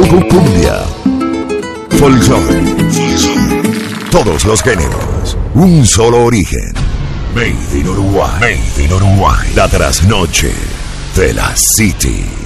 Cumbia, folclore, todos los géneros, un solo origen. Made in Uruguay. La trasnoche de la City.